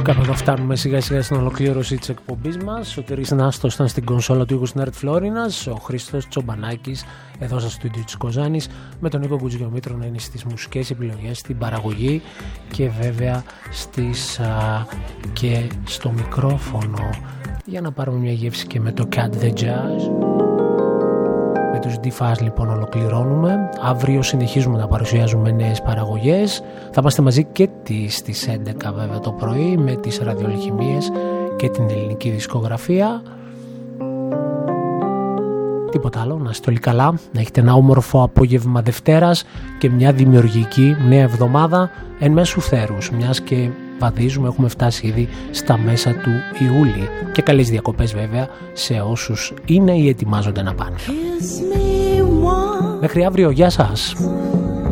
Κάπου εδώ φτάνουμε σιγά σιγά στην ολοκλήρωση της εκπομπής μας. Ο Τηρής Νάστος ήταν στην κονσόλα του ήχου στην Art Florinas, ο Χρήστος Τσομπανάκης εδώ στο στούντιο της Κοζάνης, με τον Νίκο Κουτζιομήτρο να είναι στις μουσικές επιλογές, στην παραγωγή και βέβαια και στο μικρόφωνο, για να πάρουμε μια γεύση και με το Cat the Jazz. Με τους D-Fuzz λοιπόν ολοκληρώνουμε. Αύριο συνεχίζουμε να παρουσιάζουμε νέες παραγωγές. Θα είμαστε μαζί και στις 11 βέβαια το πρωί με τις ραδιολιχημίες και την ελληνική δισκογραφία. Τίποτα άλλο, να είστε όλοι καλά, να έχετε ένα όμορφο απόγευμα Δευτέρας και μια δημιουργική νέα εβδομάδα εν μέσου θέρους, μιας και βαδίζουμε, έχουμε φτάσει ήδη στα μέσα του Ιούλη, και καλές διακοπές βέβαια σε όσους είναι ή ετοιμάζονται να πάνε. Μέχρι αύριο, γεια σας.